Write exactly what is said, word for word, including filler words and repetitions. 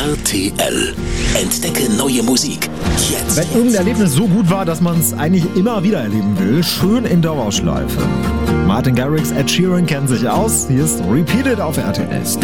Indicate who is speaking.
Speaker 1: R T L. Entdecke neue Musik. Jetzt.
Speaker 2: Wenn irgendein Erlebnis so gut war, dass man es eigentlich immer wieder erleben will, schön in Dauerschleife. Martin Garrix, Ed Sheeran kennen sich aus. Hier ist Repeated auf R T L.